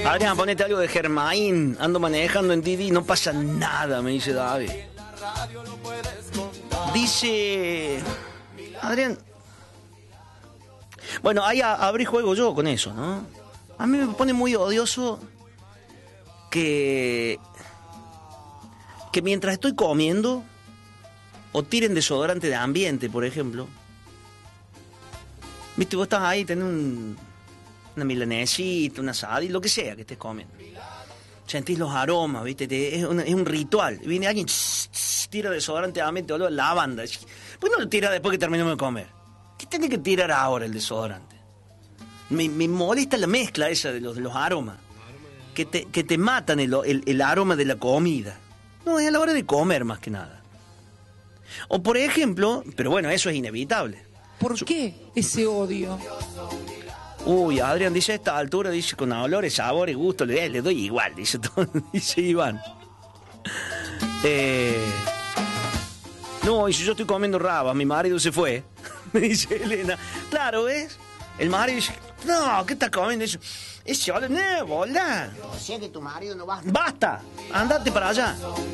Adrián, ponete algo de Germain. Ando manejando en Didi, no pasa nada, me dice David. Dice... Adrián... Bueno, ahí abrí juego yo con eso, ¿no? A mí me pone muy odioso que mientras estoy comiendo o tiren desodorante de ambiente, por ejemplo. Viste, vos estás ahí, tenés una milanesita, un asado, lo que sea que estés comiendo. Sentís los aromas, viste, es un ritual. Viene alguien, tira desodorante de ambiente, olor a lavanda. ¿Por qué no lo tira después que terminamos de comer? ¿Qué tiene que tirar ahora el desodorante? Me molesta la mezcla esa de los aromas. Que te matan el aroma de la comida. No, es a la hora de comer más que nada. O por ejemplo, pero bueno, eso es inevitable. ¿Por qué ese odio? Uy, Adrián dice a esta altura, dice con olores, sabores, gustos, le doy igual, dice todo, dice Iván. No, y si yo estoy comiendo rabas, mi marido se fue, me dice Elena. Claro, ¿ves? El marido dice, no, ¿qué estás comiendo? Ese olor, no, bola. O sea que tu marido no va. ¡Basta! ¡Andate para allá!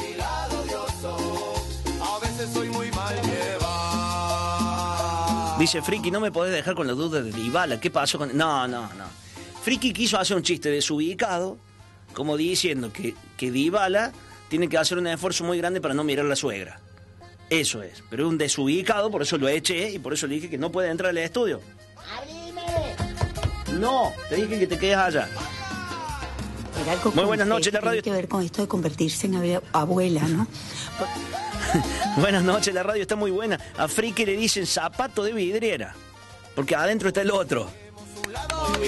Dice Friki, no me podés dejar con la duda de Dybala. ¿Qué pasó con...? No. Friki quiso hacer un chiste desubicado, como diciendo que Dybala tiene que hacer un esfuerzo muy grande para no mirar a la suegra. Eso es. Pero es un desubicado, por eso lo eché y por eso le dije que no puede entrar al estudio. ¡Abrime! No, te dije que te quedes allá. Muy buenas noches, la radio. Tiene que ver con esto de convertirse en abuela, ¿no? Buenas noches, la radio está muy buena. A Friki le dicen zapato de vidriera, porque adentro está el otro. Muy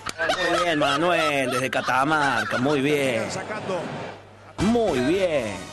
bien, Manuel, desde Catamarca, muy bien. Muy bien.